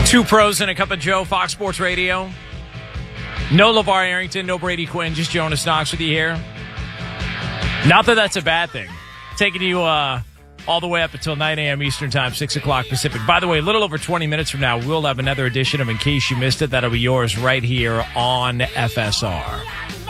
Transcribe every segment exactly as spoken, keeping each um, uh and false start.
Two pros and a cup of Joe, Fox Sports Radio. No LeVar Arrington, no Brady Quinn, just Jonas Knox with you here. Not that that's a bad thing. Taking you uh, all the way up until nine a.m. Eastern Time, six o'clock Pacific. By the way, a little over twenty minutes from now, we'll have another edition of In Case You Missed It. That'll be yours right here on F S R.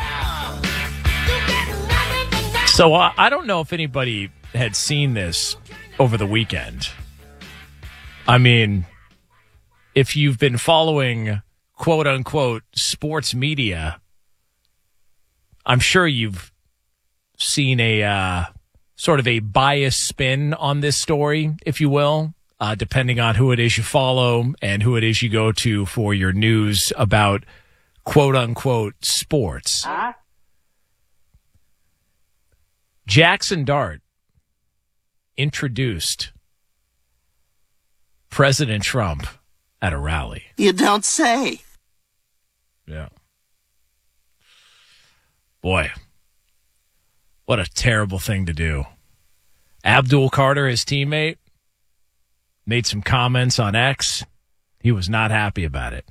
So uh, I don't know if anybody had seen this over the weekend. I mean, if you've been following quote-unquote sports media, I'm sure you've seen a uh, sort of a biased spin on this story, if you will, uh, depending on who it is you follow and who it is you go to for your news about quote-unquote sports. Huh? Jackson Dart introduced President Trump at a rally. You don't say. Yeah. Boy, what a terrible thing to do. Abdul Carter, his teammate, made some comments on X. He was not happy about it.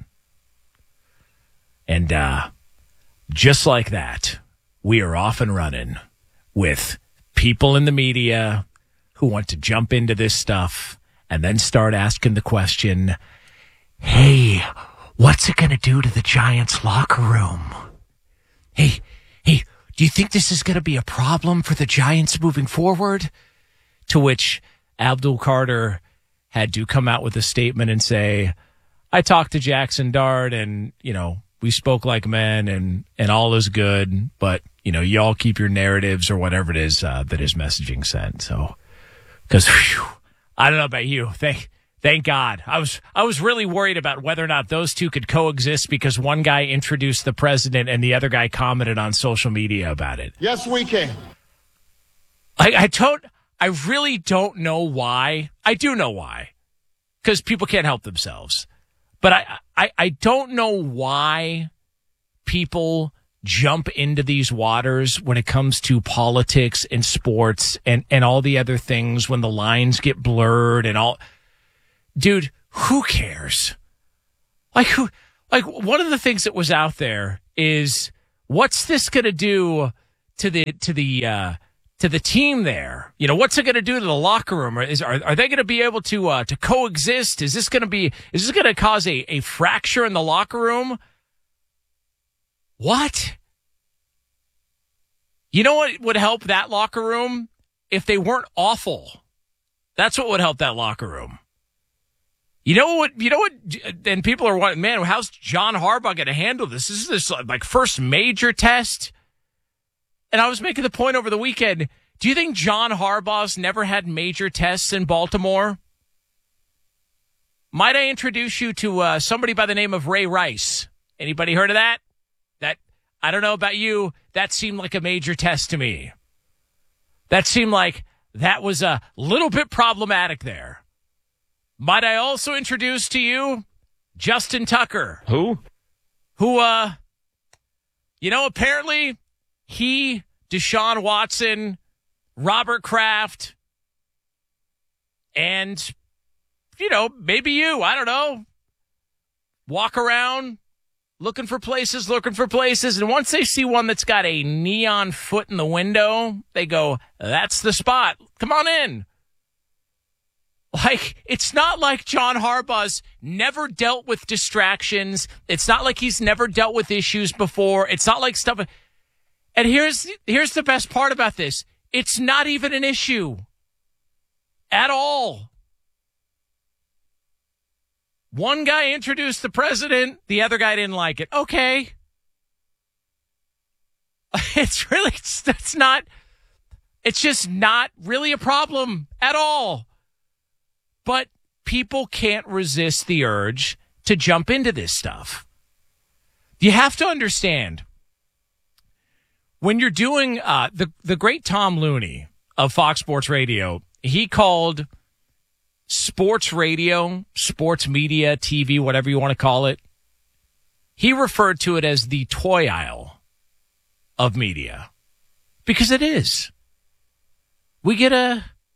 And uh, just like that, we are off and running with people in the media who want to jump into this stuff and then start asking the question, hey, what's it going to do to the Giants locker room? Hey, hey, do you think this is going to be a problem for the Giants moving forward? To which Abdul Carter had to come out with a statement and say, I talked to Jackson Dart and, you know, we spoke like men and, and all is good, but, you know, y'all keep your narratives or whatever it is uh, that his messaging sent. So, because, I don't know about you. Thank Thank God. I was I was really worried about whether or not those two could coexist because one guy introduced the president and the other guy commented on social media about it. Yes, we can. I, I don't. I really don't know why. I do know why, because people can't help themselves. But I, I I don't know why people jump into these waters when it comes to politics and sports and, and all the other things when the lines get blurred and all. Dude, who cares? Like who? Like one of the things that was out there is, what's this going to do to the to the uh, to the team there? You know, what's it going to do to the locker room? Or is are are they going to be able to uh, to coexist? Is this going to be? Is this going to cause a, a fracture in the locker room? What? You know what would help that locker room? If they weren't awful. That's what would help that locker room. You know what? You know what? And people are wondering, man, how's John Harbaugh going to handle this? This is this like first major test. And I was making the point over the weekend. Do you think John Harbaugh's never had major tests in Baltimore? Might I introduce you to uh, somebody by the name of Ray Rice? Anybody heard of that? That I don't know about you. That seemed like a major test to me. That seemed like that was a little bit problematic there. Might I also introduce to you Justin Tucker? Who? Who, uh, you know, apparently he, Deshaun Watson, Robert Kraft, and, you know, maybe you, I don't know, walk around looking for places, looking for places, and once they see one that's got a neon foot in the window, they go, that's the spot. Come on in. Like, it's not like John Harbaugh's never dealt with distractions. It's not like he's never dealt with issues before. It's not like stuff. And here's here's the best part about this. It's not even an issue at all. One guy introduced the president. The other guy didn't like it. Okay. It's really, it's, it's not, it's just not really a problem at all. But people can't resist the urge to jump into this stuff. You have to understand, when you're doing uh, the, the great Tom Looney of Fox Sports Radio, he called sports radio, sports media, T V, whatever you want to call it, he referred to it as the toy aisle of media. Because it is. We get a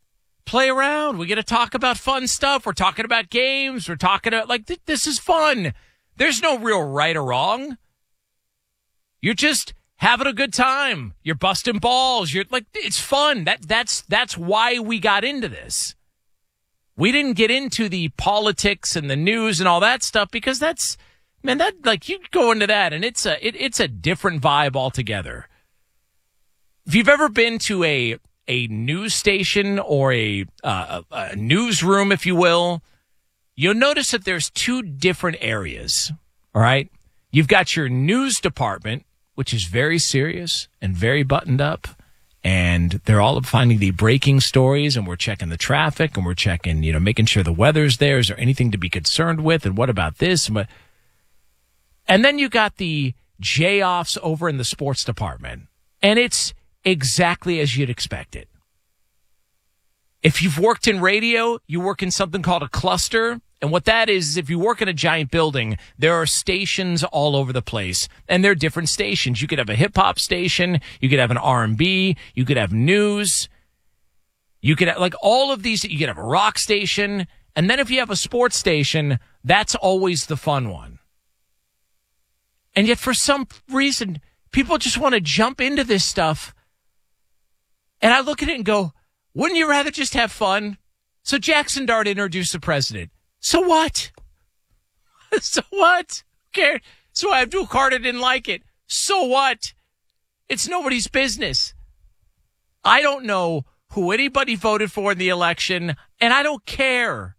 play around. We get to talk about fun stuff. We're talking about games. We're talking about, like, th- this is fun. There's no real right or wrong. You're just having a good time. You're busting balls. You're like, it's fun. That that's that's why we got into this. We didn't get into the politics and the news and all that stuff because that's, man, that, like, you go into that and it's a it, it's a different vibe altogether. If you've ever been to a a news station or a, uh, a, a newsroom, if you will, you'll notice that there's two different areas, all right? You've got your news department, which is very serious and very buttoned up, and they're all finding the breaking stories, and we're checking the traffic, and we're checking, you know, making sure the weather's there. Is there anything to be concerned with, and what about this? And then you got the J-offs over in the sports department, and it's exactly as you'd expect it. If you've worked in radio, you work in something called a cluster. And what that is, is if you work in a giant building, there are stations all over the place. And they're different stations. You could have a hip-hop station. You could have an R and B. You could have news. You could have, like, all of these. You could have a rock station. And then if you have a sports station, that's always the fun one. And yet, for some reason, people just want to jump into this stuff. And I look at it and go, wouldn't you rather just have fun? So Jackson Dart introduced the president. So what? So what? Who cares? So Abdul Carter didn't like it. So what? It's nobody's business. I don't know who anybody voted for in the election, and I don't care.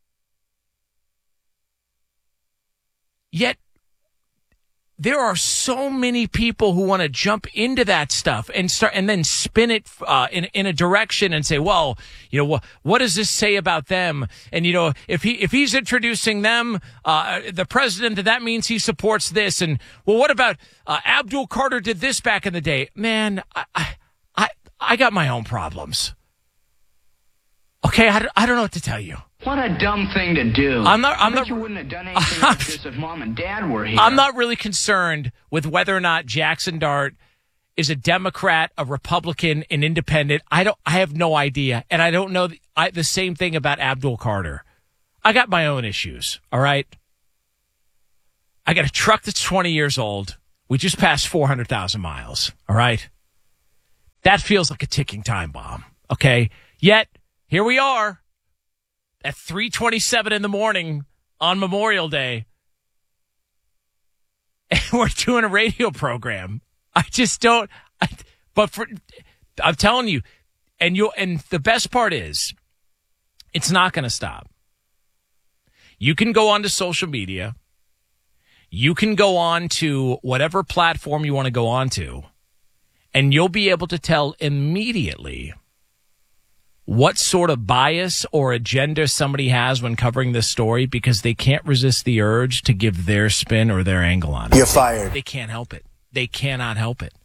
Yet, there are so many people who want to jump into that stuff and start and then spin it uh, in in a direction and say, well, you know, wh- what does this say about them? And, you know, if he if he's introducing them, uh, the president, that means he supports this. And, well, what about uh, Abdul Carter did this back in the day? Man, I I I got my own problems. Okay, I, I don't know what to tell you. What a dumb thing to do. I'm not. I'm I bet not. you wouldn't have done anything like this if Mom and Dad were here. I'm not really concerned with whether or not Jackson Dart is a Democrat, a Republican, an independent. I don't. I have no idea, and I don't know the, I, the same thing about Abdul Carter. I got my own issues. All right. I got a truck that's twenty years old. We just passed four hundred thousand miles. All right. That feels like a ticking time bomb. Okay. Yet here we are. At three twenty-seven in the morning on Memorial Day, and we're doing a radio program. I just don't. I, but for, I'm telling you, and you, and the best part is, it's not going to stop. You can go onto social media. You can go on to whatever platform you want to go on to, and you'll be able to tell immediately what sort of bias or agenda somebody has when covering this story because they can't resist the urge to give their spin or their angle on it. You're fired. They can't help it. They cannot help it.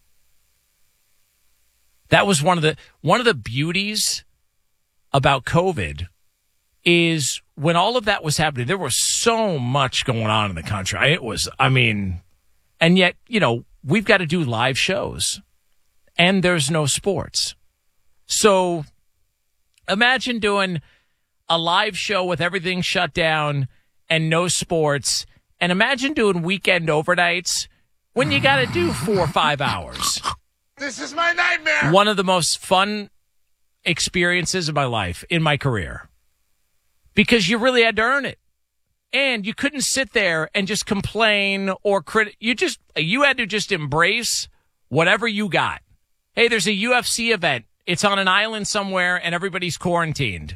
That was one of the one of the beauties about COVID is when all of that was happening, there was so much going on in the country. It was, I mean, and yet, you know, we've got to do live shows and there's no sports. So imagine doing a live show with everything shut down and no sports. And imagine doing weekend overnights when you got to do four or five hours. This is my nightmare. One of the most fun experiences of my life, in my career. Because you really had to earn it. And you couldn't sit there and just complain or crit. You just, you had to just embrace whatever you got. Hey, there's a U F C event. It's on an island somewhere, and everybody's quarantined.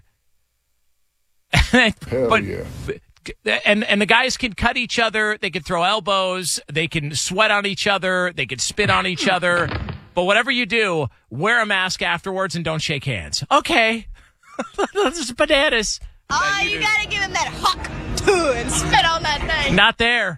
Hell but, yeah. And, and the guys can cut each other. They can throw elbows. They can sweat on each other. They can spit on each other. But whatever you do, wear a mask afterwards and don't shake hands. Okay. This is bananas. Oh, you, you gotta give him that huck, too, and spit on that thing. Not there.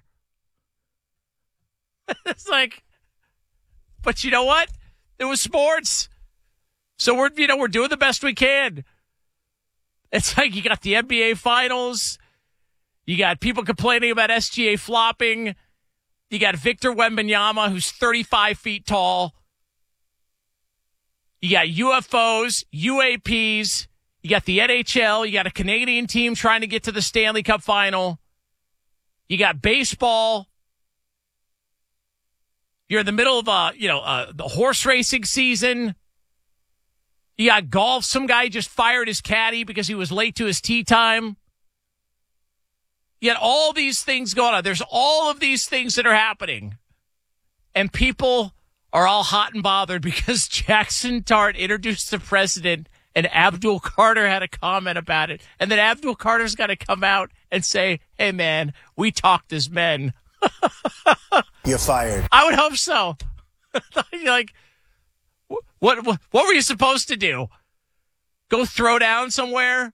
It's like, but you know what? It was sports. So we're, you know, we're doing the best we can. It's like you got the N B A Finals. You got people complaining about S G A flopping. You got Victor Wembanyama, who's thirty-five feet tall. You got U F Os, U A Ps. You got the N H L. You got a Canadian team trying to get to the Stanley Cup final. You got baseball. You're in the middle of uh, you know, uh, the horse racing season. You got golf. Some guy just fired his caddy because he was late to his tee time. You got all these things going on. There's all of these things that are happening. And people are all hot and bothered because Jackson Dart introduced the president and Abdul Carter had a comment about it. And then Abdul Carter's got to come out and say, hey, man, we talked as men. You're fired. I would hope so. Like, what, what what were you supposed to do? Go throw down somewhere?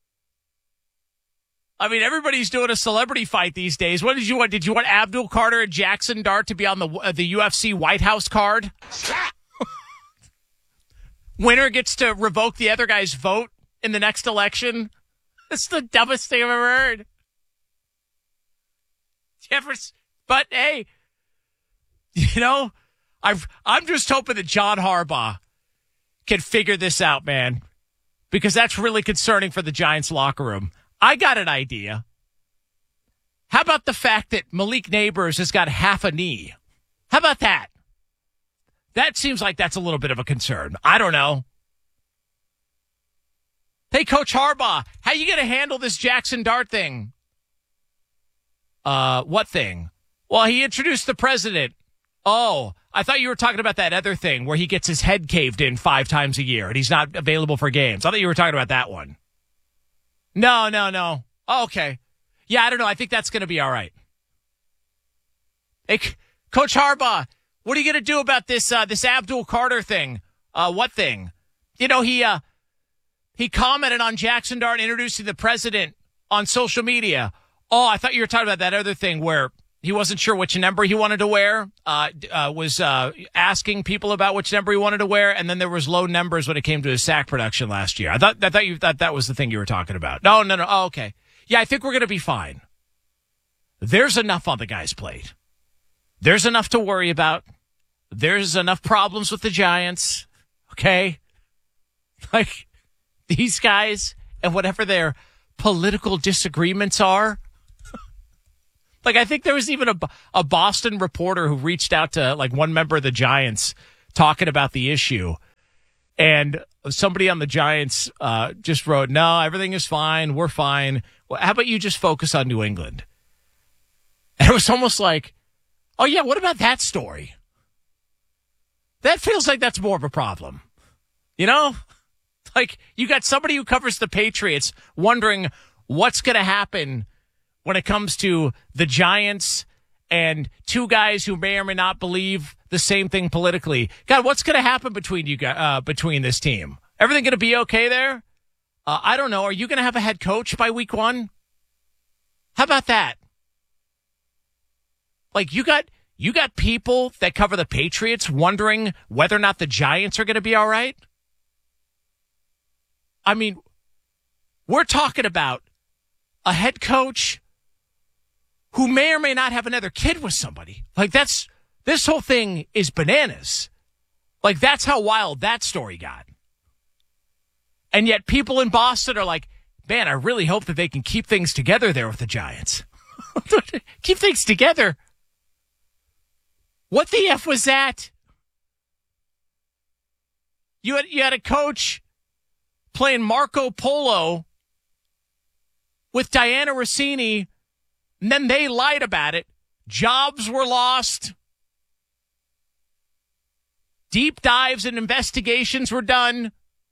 I mean, everybody's doing a celebrity fight these days. What did you want? Did you want Abdul Carter and Jackson Dart to be on the uh, the U F C White House card? Winner gets to revoke the other guy's vote in the next election? That's the dumbest thing I've ever heard. Jeffers, but hey, you know, I've, I'm just hoping that John Harbaugh can figure this out, man, because that's really concerning for the Giants locker room. I got an idea. How about the fact that Malik Neighbors has got half a knee? How about that? That seems like that's a little bit of a concern. I don't know. Hey, Coach Harbaugh, how you going to handle this Jackson Dart thing? Uh, what thing? Well, he introduced the president. Oh, I thought you were talking about that other thing where he gets his head caved in five times a year and he's not available for games. I thought you were talking about that one. No, no, no. Oh, okay. Yeah, I don't know. I think that's going to be all right. Hey, Coach Harbaugh, what are you going to do about this uh, this Abdul Carter thing? Uh, what thing? You know, he uh, he commented on Jackson Dart introducing the president on social media. Oh, I thought you were talking about that other thing where he wasn't sure which number he wanted to wear, uh, uh, was uh, asking people about which number he wanted to wear, and then there was low numbers when it came to his sack production last year. I thought I thought you thought that was the thing you were talking about. No, no, no. Oh, okay. Yeah, I think we're going to be fine. There's enough on the guy's plate. There's enough to worry about. There's enough problems with the Giants. Okay? Like, these guys and whatever their political disagreements are. Like, I think there was even a, a Boston reporter who reached out to, like, one member of the Giants talking about the issue. And somebody on the Giants uh, just wrote, no, everything is fine. We're fine. Well, how about you just focus on New England? And it was almost like, oh, yeah, what about that story? That feels like that's more of a problem. You know? Like, you got somebody who covers the Patriots wondering what's going to happen when it comes to the Giants and two guys who may or may not believe the same thing politically. God, what's going to happen between you guys, uh, between this team? Everything going to be okay there? Uh, I don't know. Are you going to have a head coach by week one? How about that? Like, you got you got people that cover the Patriots wondering whether or not the Giants are going to be all right? I mean, we're talking about a head coach who may or may not have another kid with somebody. Like, that's, this whole thing is bananas. Like, that's how wild that story got. And yet people in Boston are like, man, I really hope that they can keep things together there with the Giants. Keep things together. What the F was that? You had, you had a coach playing Marco Polo with Diana Rossini, and then they lied about it. Jobs were lost. Deep dives and investigations were done.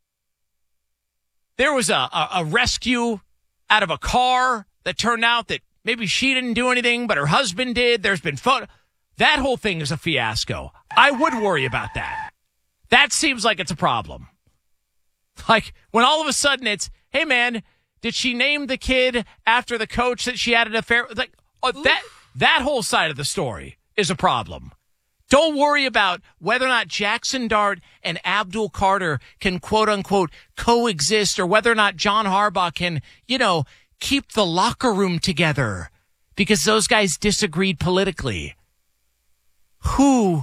There was a, a, a rescue out of a car that turned out that maybe she didn't do anything, but her husband did. There's been photo. That whole thing is a fiasco. I would worry about that. That seems like it's a problem. Like, when all of a sudden it's, hey, man, did she name the kid after the coach that she had an affair with? Like, oh, that, that whole side of the story is a problem. Don't worry about whether or not Jackson Dart and Abdul Carter can, quote unquote, coexist, or whether or not John Harbaugh can, you know, keep the locker room together because those guys disagreed politically. Who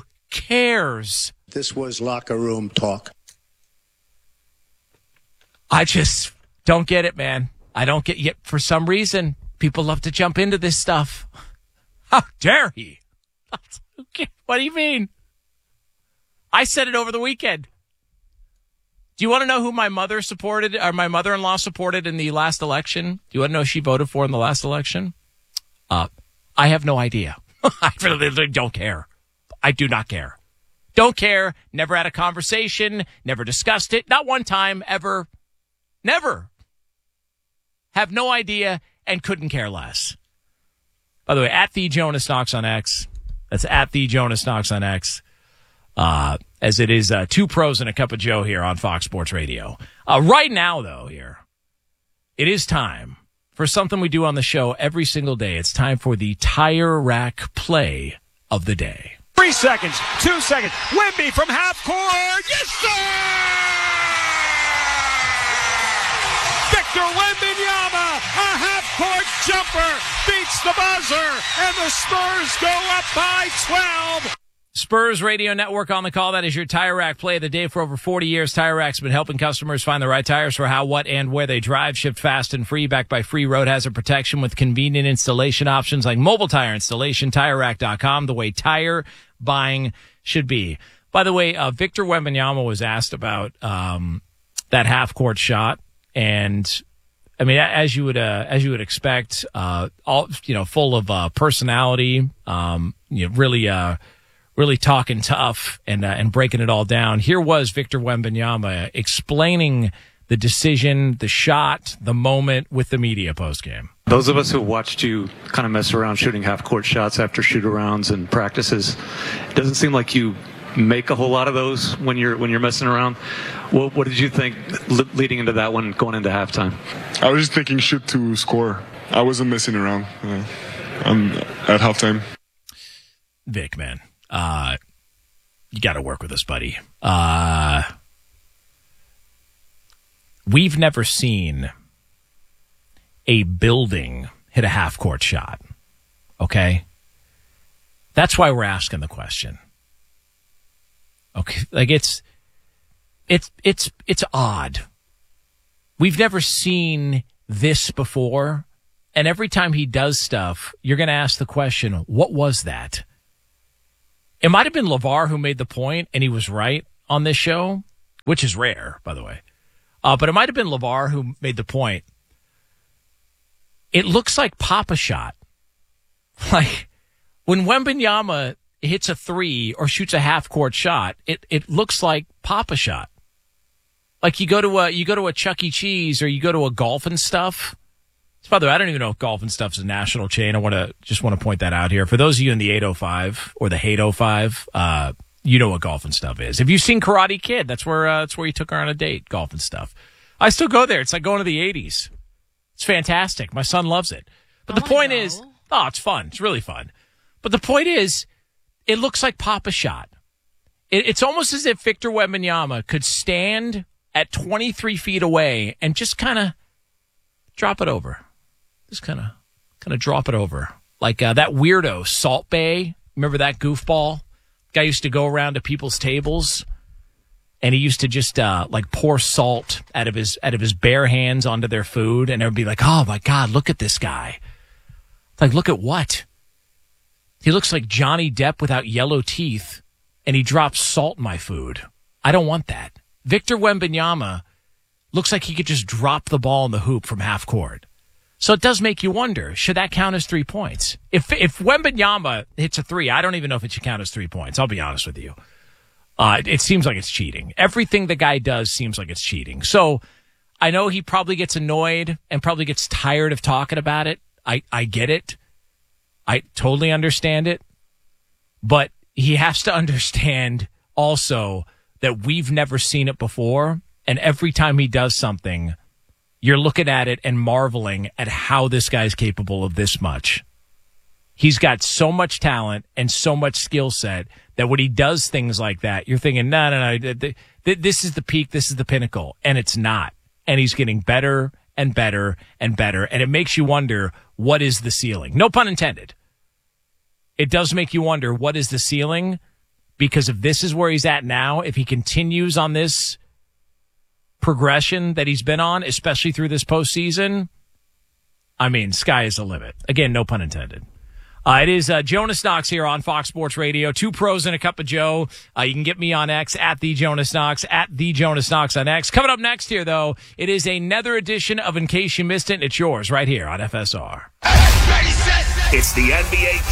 cares? This was locker room talk. I just, Don't get it, man. I don't get it. For some reason, people love to jump into this stuff. How dare he? What do you mean? I said it over the weekend. Do you want to know who my mother supported, or my mother-in-law supported in the last election? Do you want to know who she voted for in the last election? Uh, I have no idea. I really don't care. I do not care. Don't care. Never had a conversation. Never discussed it. Not one time ever. Never. Have no idea and couldn't care less. By the way, at the Jonas Knox on X. That's at the Jonas Knox on X. Uh, as it is uh, two pros and a cup of Joe here on Fox Sports Radio. Uh, right now, though, here, it is time for something we do on the show every single day. It's time for the Tire Rack Play of the Day. Three seconds, two seconds. Wemby from half court. Yes, sir! Victor Wembanyama, a half-court jumper, beats the buzzer, and the Spurs go up by twelve. Spurs Radio Network on the call. That is your Tire Rack Play of the Day. For over forty years, Tire Rack's been helping customers find the right tires for how, what, and where they drive. Shipped fast and free, backed by free road hazard protection with convenient installation options like mobile tire installation. Tire Rack dot com, the way tire buying should be. By the way, uh, Victor Wembanyama was asked about um, that half-court shot, and I mean, as you would uh, as you would expect, uh, all you know, full of uh, personality, um, you know, really. Uh, Really talking tough and uh, and breaking it all down. Here was Victor Wembanyama explaining the decision, the shot, the moment with the media postgame. Those of us who watched you kind of mess around shooting half-court shots after shoot-arounds and practices, it doesn't seem like you make a whole lot of those when you're when you're messing around. What, what did you think le- leading into that one, going into halftime? I was just thinking shoot to score. I wasn't messing around uh, um, at halftime. Vic, man. Uh, you got to work with us, buddy. Uh, we've never seen a building hit a half-court shot, okay? That's why we're asking the question. Okay, like it's, it's, it's, it's odd. We've never seen this before, and every time he does stuff, you're going to ask the question, what was that? It might have been LeVar who made the point, and he was right on this show, which is rare, by the way. Uh, but it might have been LeVar who made the point. It looks like Pop-A-Shot. Like, when Wembanyama hits a three or shoots a half-court shot, it, it looks like Pop-A-Shot. Like, you go to a you go to a Chuck E. Cheese or you go to a Golf and Stuff. By the way, I don't even know if Golf and Stuff is a national chain. I want to just want to point that out here. For those of you in the eight oh five or the eight oh five, uh, you know what Golf and Stuff is. If you've seen Karate Kid, that's where uh, that's where you took her on a date, Golf and Stuff. I still go there. It's like going to the eighties. It's fantastic. My son loves it. But the point is, oh, it's fun. It's really fun. But the point is, it looks like Pop-A-Shot. It, it's almost as if Victor Wembanyama could stand at twenty-three feet away and just kind of drop it over. Just kind of kind of drop it over. Like uh, that weirdo, Salt Bae. Remember that goofball? Guy used to go around to people's tables, and he used to just uh, like pour salt out of his out of his bare hands onto their food, and everybody be like, oh, my God, look at this guy. It's like, look at what? He looks like Johnny Depp without yellow teeth, and he drops salt in my food. I don't want that. Victor Wembanyama looks like he could just drop the ball in the hoop from half court. So it does make you wonder, should that count as three points? If if Wembanyama hits a three, I don't even know if it should count as three points. I'll be honest with you. Uh, it, it seems like it's cheating. Everything the guy does seems like it's cheating. So I know he probably gets annoyed and probably gets tired of talking about it. I, I get it. I totally understand it. But he has to understand also that we've never seen it before. And every time he does something, you're looking at it and marveling at how this guy's capable of this much. He's got so much talent and so much skill set that when he does things like that, you're thinking, no, no, no, th- th- this is the peak, this is the pinnacle. And it's not. And he's getting better and better and better. And it makes you wonder, what is the ceiling? No pun intended. It does make you wonder, what is the ceiling? Because if this is where he's at now, if he continues on this progression that he's been on, especially through this postseason, I mean, sky is the limit. Again, no pun intended. Uh, it is uh, Jonas Knox here on Fox Sports Radio. Two pros and a cup of Joe. Uh, you can get me on X at the Jonas Knox, at the Jonas Knox on X. Coming up next here, though, it is another edition of In Case You Missed It. It's yours right here on F S R. It's the N B A